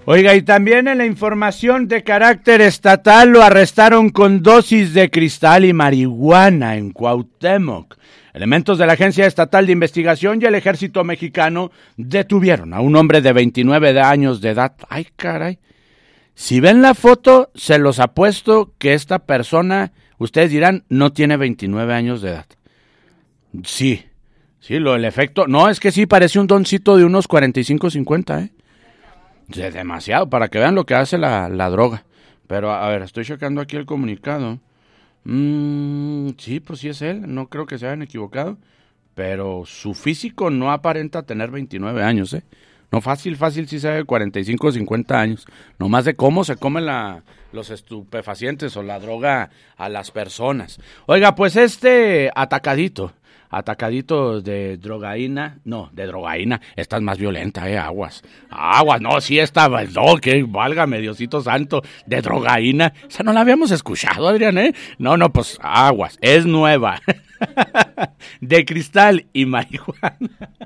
Oiga, y también en la información de carácter estatal lo arrestaron con dosis de cristal y marihuana en Cuauhtémoc. Elementos de la Agencia Estatal de Investigación y el Ejército Mexicano detuvieron a un hombre de 29 años de edad. ¡Ay, caray! Si ven la foto, se los apuesto que esta persona, ustedes dirán, no tiene 29 años de edad. Sí, el efecto, no, es que sí, parece un doncito de unos 45, 50, Es demasiado, para que vean lo que hace la droga. Pero, a ver, estoy checando aquí el comunicado. Sí, pues sí es él, no creo que se hayan equivocado. Pero su físico no aparenta tener 29 años, No, fácil sí se ve 45 o 50 años. Nomás de cómo se comen los estupefacientes o la droga a las personas. Oiga, pues atacadito de drogaína, esta es más violenta, aguas, no, sí, que válgame Diosito santo, de drogaína, esa no la habíamos escuchado, Adrián, no, pues aguas, es nueva, de cristal y marihuana.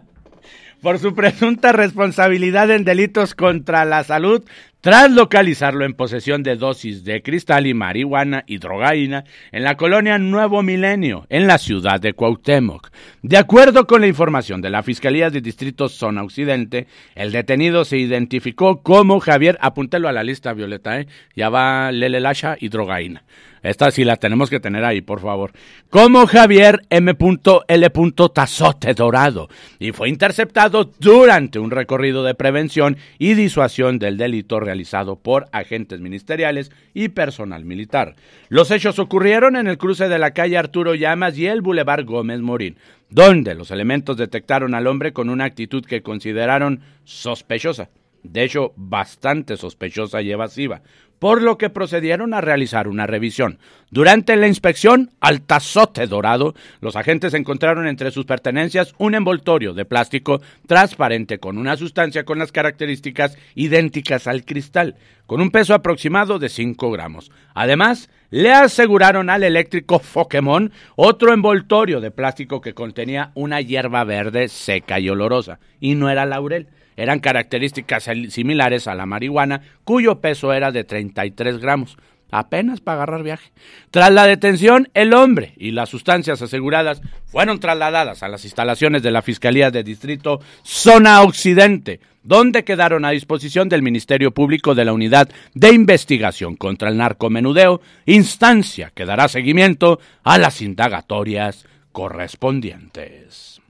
Por su presunta responsabilidad en delitos contra la salud, tras localizarlo en posesión de dosis de cristal y marihuana y drogaína en la colonia Nuevo Milenio, en la ciudad de Cuauhtémoc. De acuerdo con la información de la Fiscalía de Distrito Zona Occidente, el detenido se identificó como Javier, apúntelo a la lista, Violeta, ya va Lele Lasha y drogaína. Esta sí la tenemos que tener ahí, por favor. Como Javier M.L. Tazote Dorado, y fue interceptado durante un recorrido de prevención y disuasión del delito realizado por agentes ministeriales y personal militar. Los hechos ocurrieron en el cruce de la calle Arturo Llamas y el Boulevard Gómez Morín, donde los elementos detectaron al hombre con una actitud que consideraron sospechosa. De hecho, bastante sospechosa y evasiva, por lo que procedieron a realizar una revisión. Durante la inspección al Tazote Dorado, los agentes encontraron entre sus pertenencias un envoltorio de plástico transparente con una sustancia con las características idénticas al cristal, con un peso aproximado de 5 gramos. Además, le aseguraron al eléctrico Pokémon otro envoltorio de plástico que contenía una hierba verde seca y olorosa, y no era laurel. Eran características similares a la marihuana, cuyo peso era de 33 gramos, apenas para agarrar viaje. Tras la detención, el hombre y las sustancias aseguradas fueron trasladadas a las instalaciones de la Fiscalía de Distrito Zona Occidente, donde quedaron a disposición del Ministerio Público de la Unidad de Investigación contra el Narcomenudeo, instancia que dará seguimiento a las indagatorias correspondientes.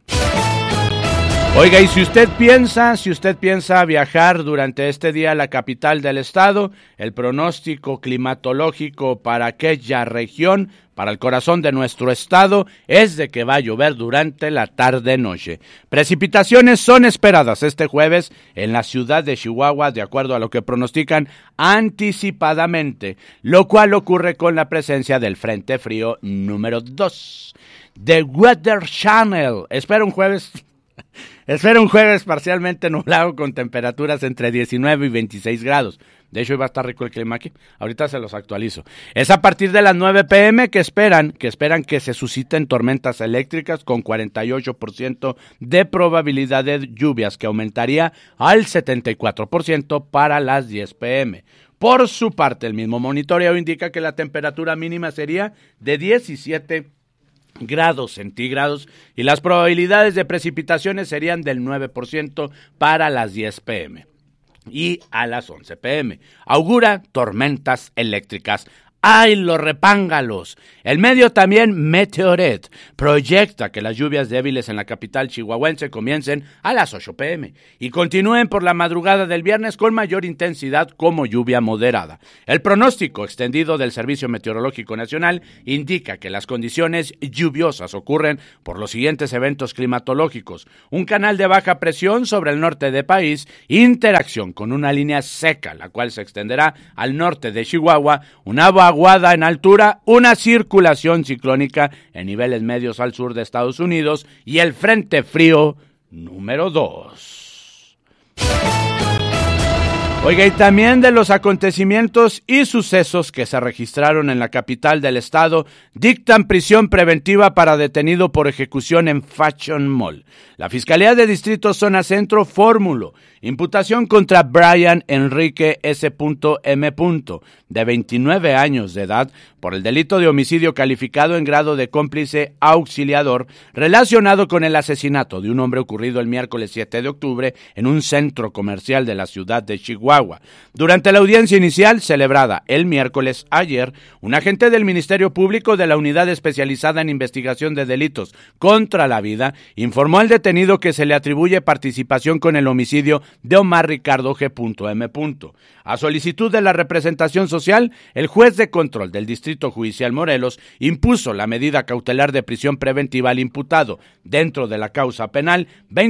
Oiga, y si usted piensa viajar durante este día a la capital del estado, el pronóstico climatológico para aquella región, para el corazón de nuestro estado, es de que va a llover durante la tarde-noche. Precipitaciones son esperadas este jueves en la ciudad de Chihuahua, de acuerdo a lo que pronostican anticipadamente, lo cual ocurre con la presencia del Frente Frío número 2. The Weather Channel espera un jueves parcialmente nublado con temperaturas entre 19 y 26 grados. De hecho, hoy va a estar rico el clima aquí. Ahorita se los actualizo. Es a partir de las 9 p.m. que esperan que se susciten tormentas eléctricas con 48% de probabilidad de lluvias, que aumentaría al 74% para las 10 p.m. Por su parte, el mismo monitoreo indica que la temperatura mínima sería de 17 grados centígrados y las probabilidades de precipitaciones serían del 9% para las 10 p.m. y a las 11 p.m. Augura tormentas eléctricas. ¡Ay, los repángalos! El medio también Meteoret proyecta que las lluvias débiles en la capital chihuahuense comiencen a las 8 p.m. y continúen por la madrugada del viernes con mayor intensidad como lluvia moderada. El pronóstico extendido del Servicio Meteorológico Nacional indica que las condiciones lluviosas ocurren por los siguientes eventos climatológicos: un canal de baja presión sobre el norte del país, interacción con una línea seca, la cual se extenderá al norte de Chihuahua, una vaguada en altura, una circulación ciclónica en niveles medios al sur de Estados Unidos y el Frente Frío número 2. Oiga, y también de los acontecimientos y sucesos que se registraron en la capital del estado, dictan prisión preventiva para detenido por ejecución en Fashion Mall. La Fiscalía de Distrito Zona Centro formuló imputación contra Brian Enrique S.M., de 29 años de edad, por el delito de homicidio calificado en grado de cómplice auxiliador relacionado con el asesinato de un hombre ocurrido el miércoles 7 de octubre en un centro comercial de la ciudad de Chihuahua. Durante la audiencia inicial, celebrada el miércoles ayer, un agente del Ministerio Público de la Unidad Especializada en Investigación de Delitos contra la Vida informó al detenido que se le atribuye participación con el homicidio de Omar Ricardo G.M. A solicitud de la representación social, el juez de control del Distrito Judicial Morelos impuso la medida cautelar de prisión preventiva al imputado dentro de la causa penal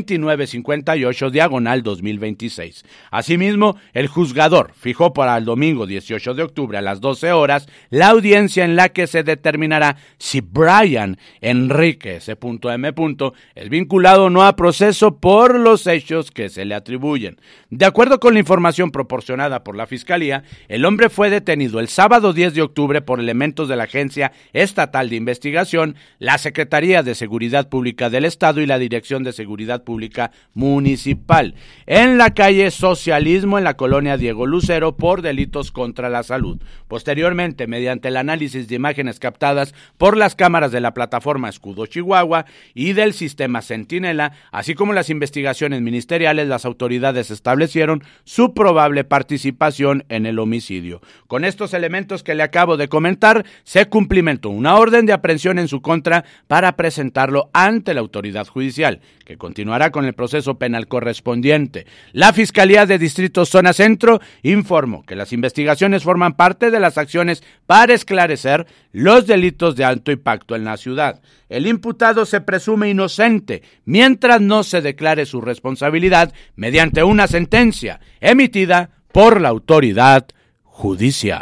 2958/2026. Asimismo, el juzgador fijó para el domingo 18 de octubre a las 12 horas la audiencia en la que se determinará si Brian Enrique S.M. es vinculado o no a proceso por los hechos que se le atribuyen. De acuerdo con la información proporcionada por la Fiscalía, el hombre fue detenido el sábado 10 de octubre por elementos de la Agencia Estatal de Investigación, la Secretaría de Seguridad Pública del Estado y la Dirección de Seguridad Pública Municipal, en la calle Socialismo, en la colonia Diego Lucero, por delitos contra la salud. Posteriormente, mediante el análisis de imágenes captadas por las cámaras de la plataforma Escudo Chihuahua y del sistema Centinela, así como las investigaciones ministeriales, las autoridades establecieron su probable participación en el homicidio. Con estos elementos que le acabo de comentar, se cumplimentó una orden de aprehensión en su contra para presentarlo ante la autoridad judicial, que continuará con el proceso penal correspondiente. La Fiscalía de Distrito Zona Centro informó que las investigaciones forman parte de las acciones para esclarecer los delitos de alto impacto en la ciudad. El imputado se presume inocente mientras no se declare su responsabilidad mediante una sentencia emitida por la autoridad judicial.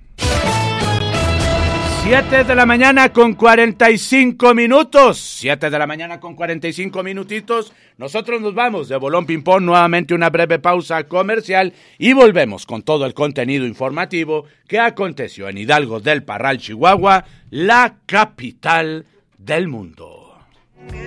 7 de la mañana con 45 minutos. 7 de la mañana con 45 minutitos. Nosotros nos vamos de Bolón Ping-Pong, nuevamente una breve pausa comercial y volvemos con todo el contenido informativo que aconteció en Hidalgo del Parral, Chihuahua, la capital del mundo.